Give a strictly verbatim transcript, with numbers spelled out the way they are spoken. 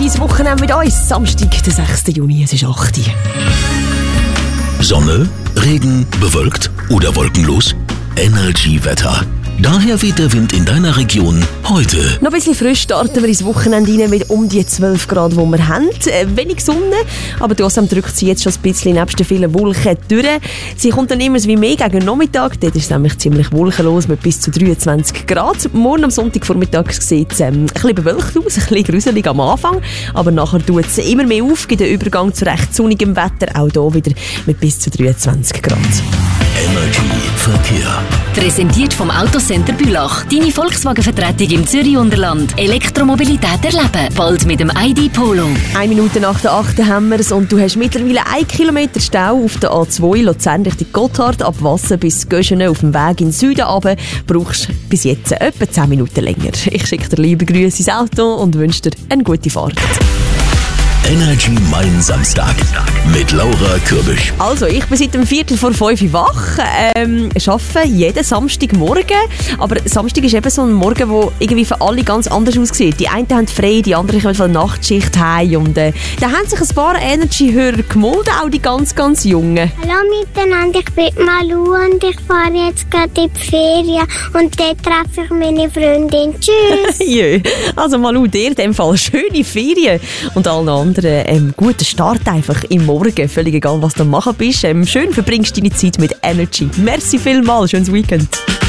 ins Wochenende mit uns. Samstag, der sechster Juni, es ist acht Uhr. Sonne, Regen, bewölkt oder wolkenlos? Energy-Wetter. Daher weht der Wind in deiner Region heute. Noch ein bisschen frisch starten wir ins Wochenende rein mit um die zwölf Grad, die wir haben. Äh, wenig Sonne, aber trotzdem drückt sie jetzt schon ein bisschen nebst den vielen Wolken durch. Sie kommt dann immer wie mehr gegen Nachmittag. Dort ist es nämlich ziemlich wolkenlos mit bis zu dreiundzwanzig Grad. Morgen am Sonntagvormittag sieht es ähm, ein bisschen bewölkt aus, ein bisschen gruselig am Anfang. Aber nachher tut es immer mehr auf, gibt den Übergang zu recht sonnigem Wetter. Auch hier wieder mit bis zu dreiundzwanzig Grad. Energy Verkehr. Präsentiert vom Autocenter Bülach. Deine Volkswagen-Vertretung im Zürich-Unterland. Elektromobilität erleben. Bald mit dem I D Polo. Eine Minute nach der achten haben wir es und du hast mittlerweile einen Kilometer Stau auf der A zwei Luzern Richtung Gotthard. Ab Wasser bis Göschene auf dem Weg in den Süden runter. Brauchst bis jetzt etwa zehn Minuten länger. Ich schicke dir liebe Grüße ins Auto und wünsche dir eine gute Fahrt. Energy Mein Samstag mit Laura Kürbisch. Also, ich bin seit dem Viertel vor fünf Uhr wach, ähm, arbeite jeden Samstagmorgen, aber Samstag ist eben so ein Morgen, der irgendwie für alle ganz anders aussieht. Die einen haben frei, die anderen kommen von der Nachtschicht heim und äh, da haben sich ein paar Energy-Hörer gemolden, auch die ganz, ganz Jungen. Hallo miteinander, ich bin Malu und ich fahre jetzt gerade in die Ferien und dort treffe ich meine Freundin. Tschüss! Jö, also Malu, dir in dem Fall schöne Ferien und allen anderen ähm, guten Start einfach im Morgen. Völlig egal, was du machen bist. Ähm, schön verbringst du deine Zeit mit Energy. Merci vielmals, schönes Weekend.